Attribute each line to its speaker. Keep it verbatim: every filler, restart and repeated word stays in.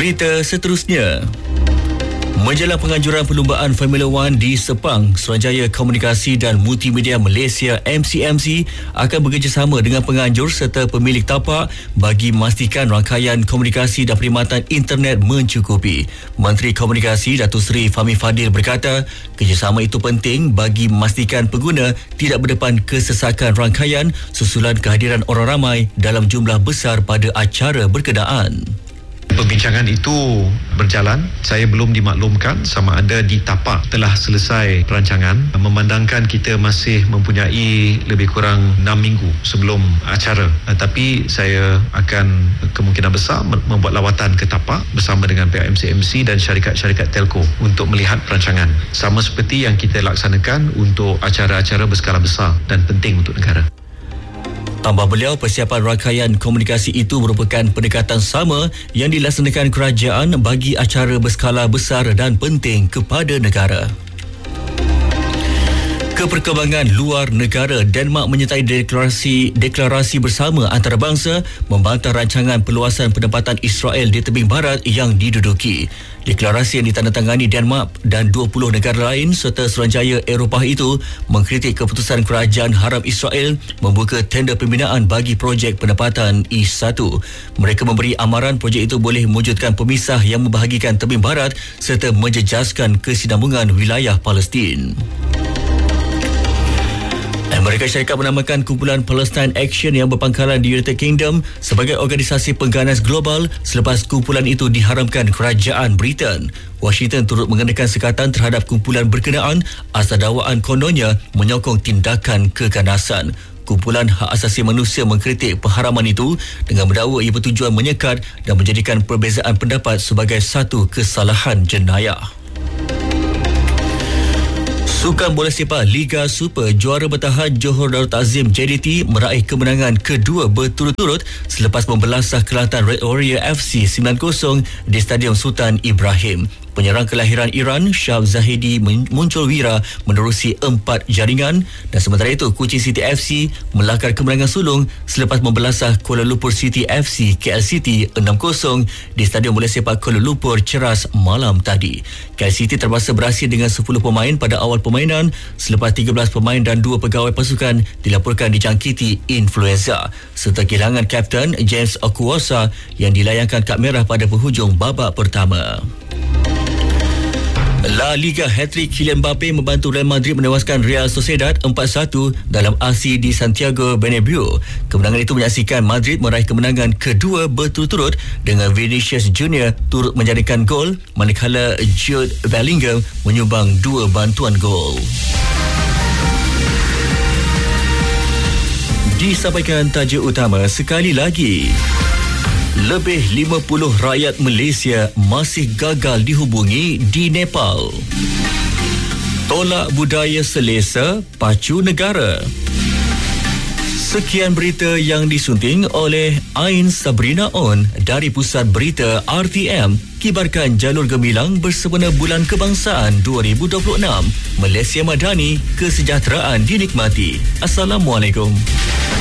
Speaker 1: Berita seterusnya. Menjelang penganjuran perlumbaan Formula One di Sepang, Suruhanjaya Komunikasi dan Multimedia Malaysia M C M C akan bekerjasama dengan penganjur serta pemilik tapak bagi memastikan rangkaian komunikasi dan perkhidmatan internet mencukupi. Menteri Komunikasi Datuk Seri Fahmi Fadil berkata, kerjasama itu penting bagi memastikan pengguna tidak berdepan kesesakan rangkaian susulan kehadiran orang ramai dalam jumlah besar pada acara berkenaan.
Speaker 2: Perbincangan itu berjalan. Saya belum dimaklumkan sama ada di tapak telah selesai perancangan. Memandangkan kita masih mempunyai lebih kurang enam minggu sebelum acara. Tapi saya akan kemungkinan besar membuat lawatan ke tapak bersama dengan pihak M C M C dan syarikat-syarikat telco untuk melihat perancangan. Sama seperti yang kita laksanakan untuk acara-acara berskala besar dan penting untuk negara.
Speaker 1: Tambah beliau, persiapan rangkaian komunikasi itu merupakan pendekatan sama yang dilaksanakan kerajaan bagi acara berskala besar dan penting kepada negara. Keperkembangan luar negara, Denmark menyertai deklarasi deklarasi bersama antarabangsa membantah rancangan perluasan penempatan Israel di tebing barat yang diduduki. Deklarasi yang ditandatangani Denmark dan dua puluh negara lain serta Suruhanjaya Eropah itu mengkritik keputusan kerajaan haram Israel membuka tender pembinaan bagi projek penempatan I satu. Mereka memberi amaran projek itu boleh mewujudkan pemisah yang membahagikan tebing barat serta menjejaskan kesinambungan wilayah Palestin. Amerika Syarikat menamakan kumpulan Palestine Action yang berpangkalan di United Kingdom sebagai organisasi pengganas global selepas kumpulan itu diharamkan kerajaan Britain. Washington turut mengenakan sekatan terhadap kumpulan berkenaan asal dakwaan kononnya menyokong tindakan keganasan. Kumpulan Hak Asasi Manusia mengkritik pengharaman itu dengan mendakwa ia bertujuan menyekat dan menjadikan perbezaan pendapat sebagai satu kesalahan jenayah. Sukan bola sepak Liga Super, juara bertahan Johor Darul Ta'zim J D T meraih kemenangan kedua berturut-turut selepas membelasah Kelantan Red Warrior F C sembilan kosong di Stadium Sultan Ibrahim. Penyerang kelahiran Iran Shah Zahidi muncul wira menerusi empat jaringan dan sementara itu Kuching City F C melakar kemenangan sulung selepas membelasah Kuala Lumpur City F C K L City enam kosong di Stadium Bola Sepak Kuala Lumpur Ceras malam tadi. K L City terpaksa berakhir dengan sepuluh pemain pada awal permainan selepas tiga belas pemain dan dua pegawai pasukan dilaporkan dijangkiti influenza serta kehilangan kapten James Okuwasa yang dilayangkan kad merah pada penghujung babak pertama. La Liga, hat-trick Kylian Mbappe membantu Real Madrid menewaskan Real Sociedad empat satu dalam aksi di Santiago Bernabeu. Kemenangan itu menyaksikan Madrid meraih kemenangan kedua berturut-turut dengan Vinicius Junior turut menjadikan gol manakala Jude Bellingham menyumbang dua bantuan gol. Disampaikan tajuk utama sekali lagi. Lebih lima puluh rakyat Malaysia masih gagal dihubungi di Nepal. Tolak budaya selesa, pacu negara. Sekian berita yang disunting oleh Ain Sabrina On dari Pusat Berita R T M. Kibarkan jalur gemilang bersempena Bulan Kebangsaan dua ribu dua puluh enam. Malaysia Madani, kesejahteraan dinikmati. Assalamualaikum.